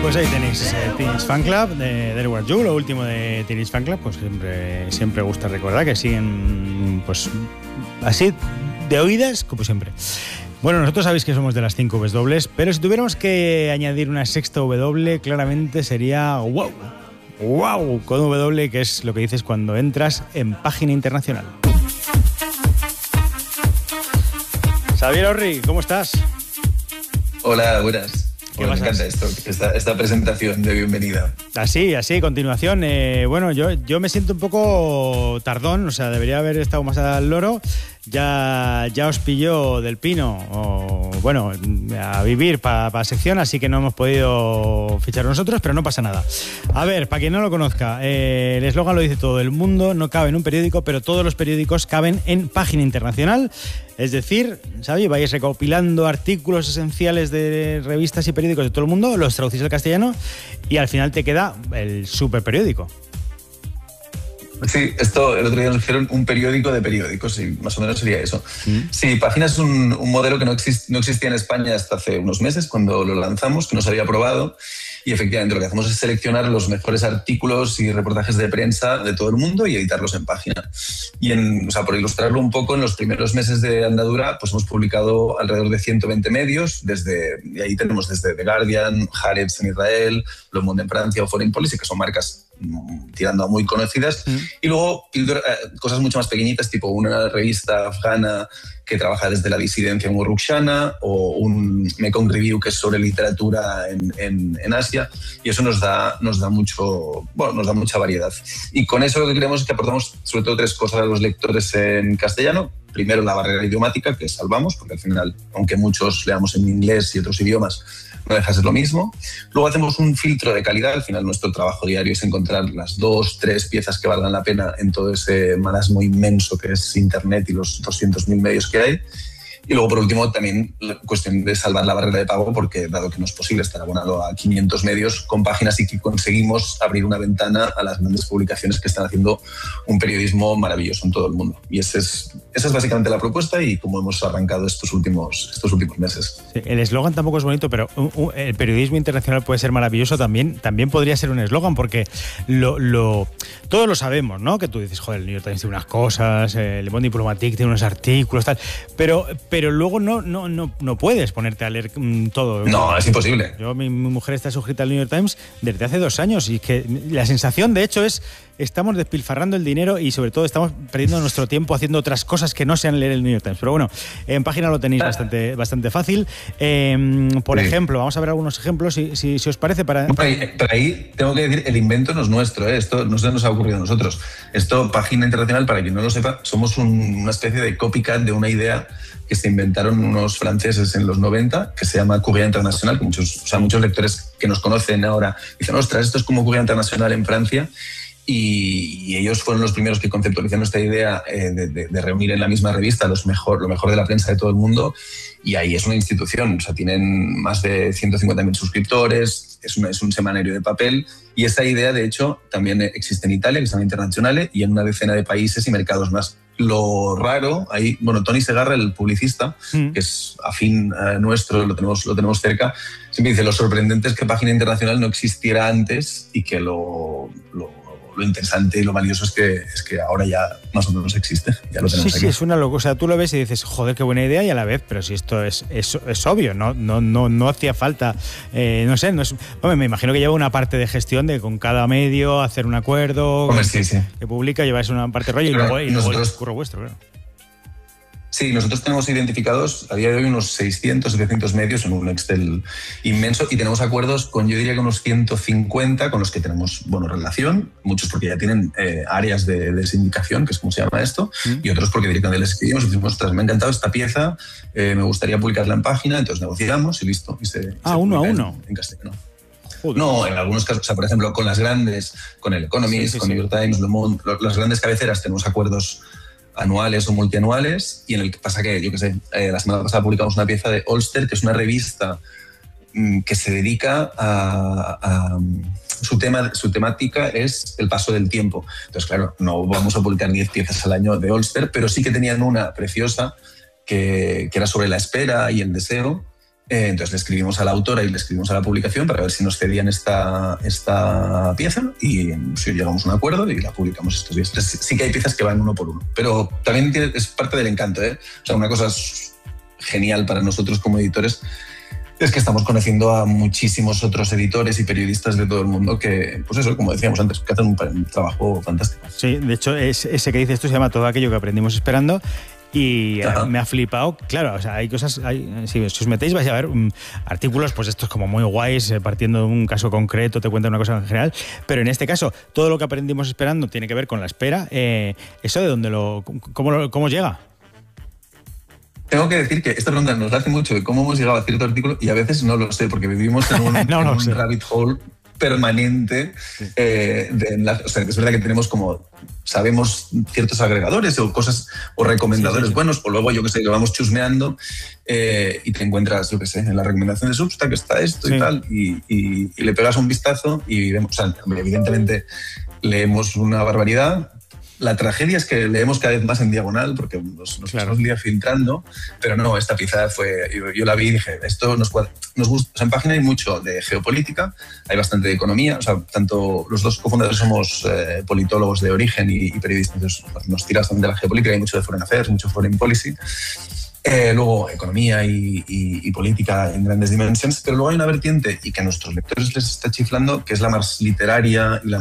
Pues ahí tenéis ese Teenage Fan Club de There Was You, lo último de Teenage Fan Club. Pues siempre gusta recordar que siguen pues así de oídas como siempre. Bueno, nosotros sabéis que somos de las 5 W, pero si tuviéramos que añadir una sexta W, claramente sería wow. Wow, con W, que es lo que dices cuando entras en página internacional. Xavier Orri, ¿cómo estás? Hola, buenas. Bueno, me encanta esta presentación de bienvenida. Así, continuación. Bueno, yo me siento un poco tardón, o sea, debería haber estado más al loro. Ya os pilló del pino, bueno, a vivir para sección, así que no hemos podido fichar nosotros, pero no pasa nada. A ver, para quien no lo conozca, el eslogan lo dice todo: el mundo no cabe en un periódico, pero todos los periódicos caben en página internacional. Es decir, ¿sabes? Vais recopilando artículos esenciales de revistas y periódicos de todo el mundo, los traducís al castellano y al final te queda el super periódico. Sí, esto el otro día nos dijeron un periódico de periódicos, y más o menos sería eso. Sí, Página es un modelo que no existía en España hasta hace unos meses, cuando lo lanzamos, que no se había probado, y efectivamente lo que hacemos es seleccionar los mejores artículos y reportajes de prensa de todo el mundo y editarlos en Página. Y por ilustrarlo un poco, en los primeros meses de andadura pues hemos publicado alrededor de 120 medios, y ahí tenemos desde The Guardian, Haaretz en Israel, Le Monde en Francia o Foreign Policy, que son marcas tirando a muy conocidas, y luego cosas mucho más pequeñitas, tipo una revista afgana que trabaja desde la disidencia en Urukshana, o un Mekong Review que es sobre literatura en Asia, y eso nos da mucha variedad. Y con eso lo que queremos es que aportamos sobre todo 3 cosas a los lectores en castellano. Primero, la barrera idiomática, que salvamos, porque al final, aunque muchos leamos en inglés y otros idiomas, no deja de ser lo mismo. Luego hacemos un filtro de calidad. Al final nuestro trabajo diario es encontrar las 2-3 piezas que valgan la pena en todo ese marasmo inmenso que es Internet y los 200.000 medios que hay. Y luego, por último, también la cuestión de salvar la barrera de pago, porque dado que no es posible estar abonado a 500 medios, con Página sí que conseguimos abrir una ventana a las grandes publicaciones que están haciendo un periodismo maravilloso en todo el mundo. Y esa es básicamente la propuesta y cómo hemos arrancado estos últimos meses. Sí, el eslogan tampoco es bonito, pero el periodismo internacional puede ser maravilloso también podría ser un eslogan, porque todos lo sabemos, ¿no? Que tú dices, joder, el New York Times tiene unas cosas, el Le Monde Diplomatique tiene unos artículos, tal, pero luego no puedes ponerte a leer todo. No, es imposible. Mi mujer está suscrita al New York Times desde hace 2 años, y que la sensación, de hecho, es estamos despilfarrando el dinero y sobre todo estamos perdiendo nuestro tiempo haciendo otras cosas que no sean leer el New York Times. Pero bueno, en Página lo tenéis bastante fácil. Por ejemplo, vamos a ver algunos ejemplos, si os parece. Por ahí tengo que decir, el invento no es nuestro, esto no se nos ha ocurrido a nosotros. Esto, Página Internacional, para quien no lo sepa, somos una especie de copycat de una idea que se inventaron unos franceses en los 90, que se llama Courrier International, que muchos lectores que nos conocen ahora dicen, ostras, esto es como Courrier International en Francia. Y ellos fueron los primeros que conceptualizaron esta idea de reunir en la misma revista lo mejor de la prensa de todo el mundo, y ahí es una institución, o sea, tienen más de 150.000 suscriptores, es un semanario de papel, y esta idea, de hecho, también existe en Italia, que se llama Internazionale, y en una decena de países y mercados más. Lo raro, ahí, Tony Segarra, el publicista, que es afín nuestro, lo tenemos cerca, siempre dice, lo sorprendente es que Página Internacional no existiera antes, y que lo interesante y lo valioso es que ahora ya más o menos existe. Ya lo tenemos aquí. Sí, es una locura. O sea, tú lo ves y dices, joder, qué buena idea, y a la vez, pero si esto es obvio, no hacía falta, no sé, hombre, me imagino que lleva una parte de gestión de con cada medio hacer un acuerdo. Hombre, sí. Que publica, lleváis una parte rollo, y luego el curro vuestro, claro. Sí, nosotros tenemos identificados a día de hoy unos 600, 700 medios en un Excel inmenso, y tenemos acuerdos con, yo diría que unos 150 con los que tenemos relación, muchos porque ya tienen áreas de sindicación, que es como se llama esto, y otros porque directamente les escribimos y decimos, ostras, me ha encantado esta pieza, me gustaría publicarla en Página, entonces negociamos y listo. Uno a uno. En castellano. No, en algunos casos, o sea, por ejemplo, con las grandes, con el Economist, con New York Times, Le Monde, las grandes cabeceras tenemos acuerdos anuales o multianuales, y en el que pasa que, yo qué sé, la semana pasada publicamos una pieza de Ulster, que es una revista que se dedica a su temática es el paso del tiempo. Entonces, claro, no vamos a publicar 10 piezas al año de Ulster, pero sí que tenían una preciosa que era sobre la espera y el deseo, Entonces le escribimos a la autora y le escribimos a la publicación para ver si nos cedían esta pieza y si llegamos a un acuerdo y la publicamos estos días. Entonces, sí que hay piezas que van uno por uno, pero también es parte del encanto, ¿eh? O sea, una cosa genial para nosotros como editores es que estamos conociendo a muchísimos otros editores y periodistas de todo el mundo que, pues eso, como decíamos antes, que hacen un trabajo fantástico. Sí, de hecho, ese que dices tú se llama Todo aquello que aprendimos esperando. Y me ha flipado, claro, o sea, hay cosas, si os metéis vais a ver artículos, pues estos como muy guays, partiendo de un caso concreto, te cuentan una cosa en general, pero en este caso, todo lo que aprendimos esperando tiene que ver con la espera. ¿Eso de dónde cómo llega? Tengo que decir que esta pregunta nos hace mucho de cómo hemos llegado a cierto artículo y a veces no lo sé, porque vivimos en un, un rabbit hole permanente. Sí. O sea, es verdad que tenemos sabemos ciertos agregadores o cosas o recomendadores buenos, o luego yo que sé, que vamos chusmeando y te encuentras, yo que sé, en la recomendación de Substack está esto y tal, y le pegas un vistazo y vemos, o sea, evidentemente leemos una barbaridad. La tragedia es que leemos cada vez más en diagonal porque nos pasamos el día filtrando, pero no, esta pieza fue... Yo la vi y dije, esto nos gusta. O sea, en página hay mucho de geopolítica, hay bastante de economía, o sea, tanto los dos cofundadores somos politólogos de origen y periodistas, entonces nos tiras de la geopolítica, hay mucho de foreign affairs, mucho foreign policy. Luego economía y política en grandes dimensiones, pero luego hay una vertiente y que a nuestros lectores les está chiflando, que es la más literaria y la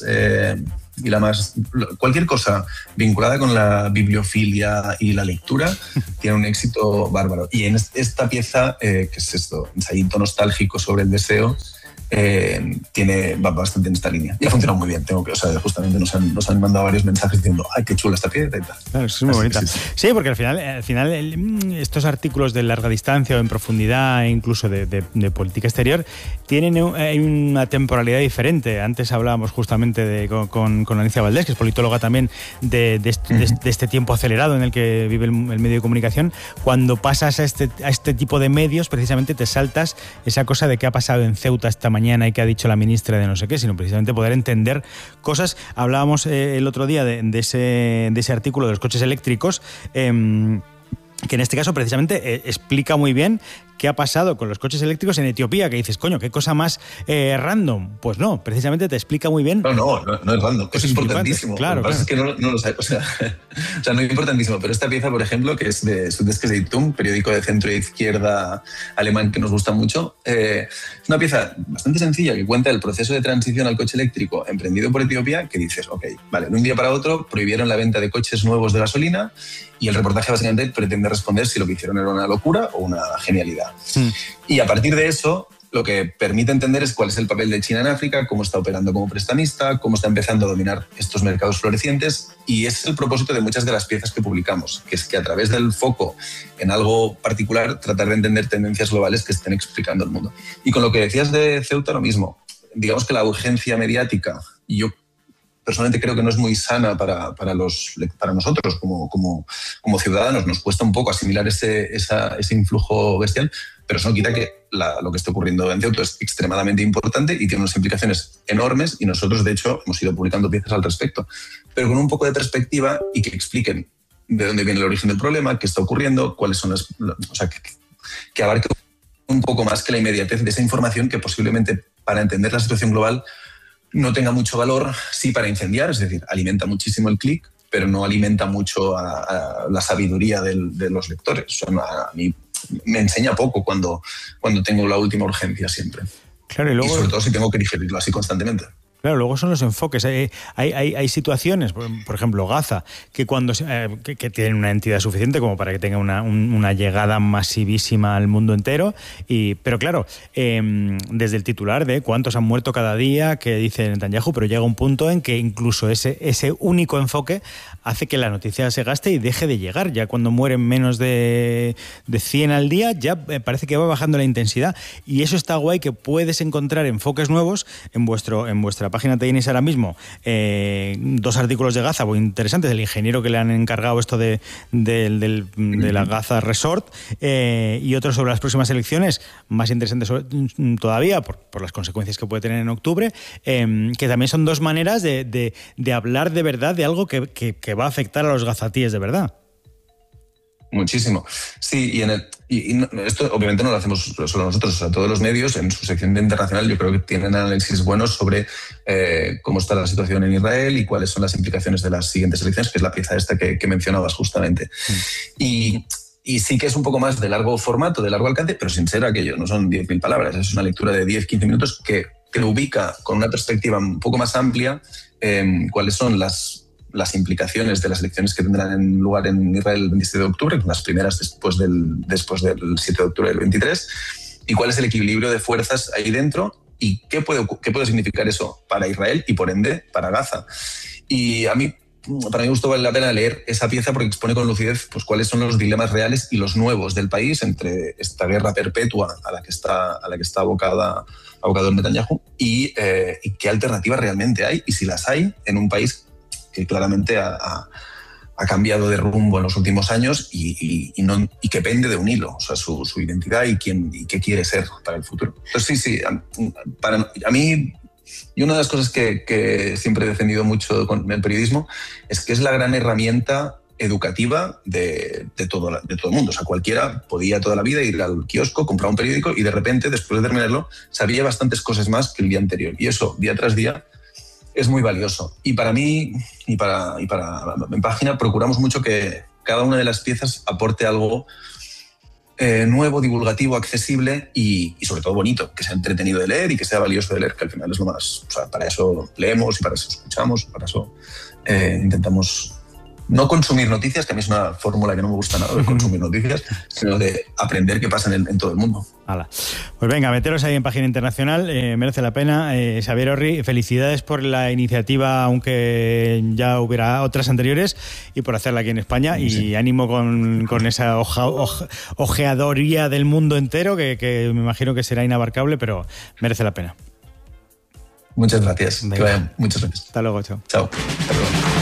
más... cualquier cosa vinculada con la bibliofilia y la lectura tiene un éxito bárbaro. Y en esta pieza, que es esto, ensayito nostálgico sobre el deseo, va bastante en esta línea. Y ha funcionado muy bien. Justamente nos han mandado varios mensajes diciendo ¡ay, qué chula esta pieza! Y tal. Claro, es muy bonita. Sí, porque al final estos artículos de larga distancia o en profundidad, incluso de política exterior, tienen una temporalidad diferente. Antes hablábamos justamente con Alicia Valdés, que es politóloga también, de este tiempo acelerado en el que vive el medio de comunicación. Cuando pasas a este tipo de medios, precisamente te saltas esa cosa de qué ha pasado en Ceuta esta mañana y qué ha dicho la ministra de no sé qué, sino precisamente poder entender cosas. Hablábamos el otro día de ese artículo de los coches eléctricos, que en este caso precisamente explica muy bien qué ha pasado con los coches eléctricos en Etiopía, que dices, coño, qué cosa más random. Pues no, precisamente te explica muy bien. No es random, es importantísimo. Claro, lo que pasa es que no lo sabes. O sea, no es importantísimo, pero esta pieza, por ejemplo, que es de Süddeutsche Zeitung, periódico de centro e izquierda alemán que nos gusta mucho, es una pieza bastante sencilla que cuenta el proceso de transición al coche eléctrico emprendido por Etiopía, que dices, ok, vale, de un día para otro prohibieron la venta de coches nuevos de gasolina y el reportaje básicamente pretende responder si lo que hicieron era una locura o una genialidad. Y a partir de eso, lo que permite entender es cuál es el papel de China en África, cómo está operando como prestamista, cómo está empezando a dominar estos mercados florecientes, y ese es el propósito de muchas de las piezas que publicamos, que es que a través del foco en algo particular tratar de entender tendencias globales que estén explicando el mundo. Y con lo que decías de Ceuta, lo mismo. Digamos que la urgencia mediática, y yo personalmente creo que no es muy sana para nosotros como ciudadanos. Nos cuesta un poco asimilar ese influjo bestial, pero eso no quita que lo que está ocurriendo en Ceuta es extremadamente importante y tiene unas implicaciones enormes, y nosotros, de hecho, hemos ido publicando piezas al respecto, pero con un poco de perspectiva y que expliquen de dónde viene el origen del problema, qué está ocurriendo, cuáles son o sea, que abarque un poco más que la inmediatez de esa información que posiblemente, para entender la situación global, no tenga mucho valor, sí, para incendiar, es decir, alimenta muchísimo el clic, pero no alimenta mucho a la sabiduría de los lectores. O sea, a mí me enseña poco cuando tengo la última urgencia siempre. Claro, y sobre todo si tengo que digerirlo así constantemente. Claro, luego son los enfoques. Hay situaciones, por ejemplo, Gaza, que que tienen una entidad suficiente como para que tenga una llegada masivísima al mundo entero. Pero claro, desde el titular de cuántos han muerto cada día, que dice Netanyahu, pero llega un punto en que incluso ese único enfoque hace que la noticia se gaste y deje de llegar. Ya cuando mueren menos de 100 al día, ya parece que va bajando la intensidad. Y eso está guay, que puedes encontrar enfoques nuevos en vuestra página. Tenéis ahora mismo 2 artículos de Gaza muy interesantes, el ingeniero que le han encargado esto de la Gaza Resort, y otros sobre las próximas elecciones, más interesantes todavía por las consecuencias que puede tener en octubre, que también son 2 maneras de hablar de verdad de algo que va a afectar a los gazatíes de verdad. Muchísimo. Sí, esto obviamente no lo hacemos solo nosotros, o sea, todos los medios en su sección de internacional yo creo que tienen análisis buenos sobre cómo está la situación en Israel y cuáles son las implicaciones de las siguientes elecciones, que es la pieza esta que mencionabas justamente. Y sí que es un poco más de largo formato, de largo alcance, pero sin ser aquello, no son 10.000 palabras, es una lectura de 10-15 minutos que ubica con una perspectiva un poco más amplia cuáles son las implicaciones de las elecciones que tendrán lugar en Israel el 27 de octubre, las primeras después del 7 de octubre del 23, y cuál es el equilibrio de fuerzas ahí dentro y qué puede significar eso para Israel y, por ende, para Gaza. Y para mi gusto vale la pena leer esa pieza porque expone con lucidez pues, cuáles son los dilemas reales y los nuevos del país entre esta guerra perpetua a la que está abocado Netanyahu y qué alternativas realmente hay y si las hay en un país que claramente ha cambiado de rumbo en los últimos años y que pende de un hilo, o sea, su identidad y qué quiere ser para el futuro. Entonces, sí, a mí, y una de las cosas que siempre he defendido mucho con el periodismo es que es la gran herramienta educativa de todo el mundo. O sea, cualquiera podía toda la vida ir al kiosco, comprar un periódico y de repente, después de terminarlo, sabía bastantes cosas más que el día anterior. Y eso, día tras día, es muy valioso. Y para mí, y para mi página, procuramos mucho que cada una de las piezas aporte algo nuevo, divulgativo, accesible y sobre todo bonito, que sea entretenido de leer y que sea valioso de leer, que al final es lo más... O sea, para eso leemos y para eso escuchamos, para eso intentamos no consumir noticias, que a mí es una fórmula que no me gusta nada de consumir noticias, sino de aprender qué pasa en todo el mundo. Hala. Pues venga, meteros ahí en Página Internacional, merece la pena. Xabier Orri, felicidades por la iniciativa, aunque ya hubiera otras anteriores, y por hacerla aquí en España, sí. Y ánimo con esa ojeadoría del mundo entero, que me imagino que será inabarcable, pero merece la pena. Muchas gracias. Que vayan. Muchas gracias. Hasta luego, chao. Chao. Hasta luego.